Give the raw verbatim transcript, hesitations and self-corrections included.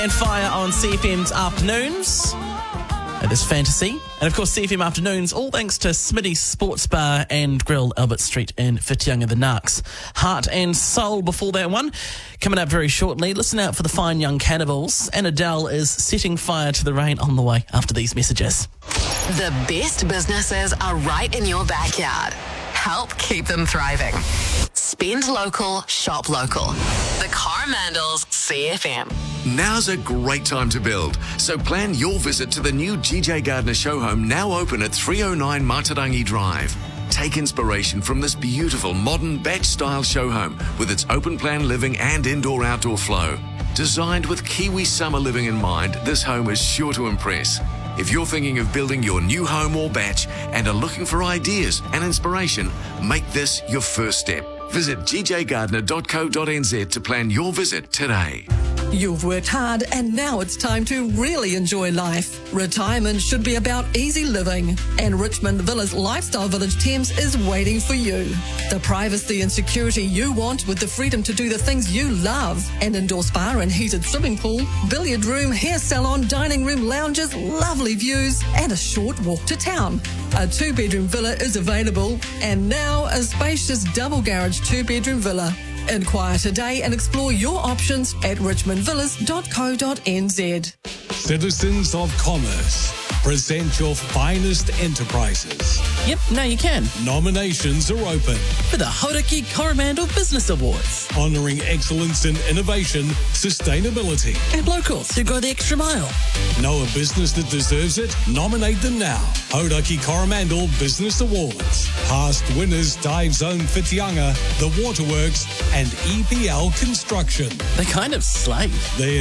And Fire on C F M's Afternoons. It is fantasy. And of course, C F M Afternoons, all thanks to Smitty's Sports Bar and Grill, Albert Street in Whitianga, the Narks. Heart and Soul before that one. Coming up very shortly. Listen out for the Fine Young Cannibals. And Adele is setting fire to the rain on the way after these messages. The best businesses are right in your backyard. Help keep them thriving. Spend local, shop local. The Coromandels C F M. Now's a great time to build, so plan your visit to the new G J Gardner show home, now open at three oh nine Matarangi Drive. Take inspiration from this beautiful modern batch-style show home with its open-plan living and indoor-outdoor flow. Designed with Kiwi summer living in mind, this home is sure to impress. If you're thinking of building your new home or batch and are looking for ideas and inspiration, make this your first step. Visit g j gardner dot co dot n z to plan your visit today. You've worked hard and now it's time to really enjoy life. Retirement should be about easy living, and Richmond Villas Lifestyle Village Thames is waiting for you. The privacy and security you want with the freedom to do the things you love. An indoor spa and heated swimming pool, billiard room, hair salon, dining room, lounges, lovely views and a short walk to town. A two-bedroom villa is available, and now a spacious double garage two-bedroom villa. Inquire today and explore your options at richmond villas dot co dot n z. Citizens of Commerce, present your finest enterprises. Yep, now you can. Nominations are open. For the Hauraki Coromandel Business Awards. Honouring excellence in innovation, sustainability. And locals who go the extra mile. Know a business that deserves it? Nominate them now. Hauraki Coromandel Business Awards. Past winners: Dive Zone Whitianga, The Waterworks and E P L Construction. They kind of slay. They're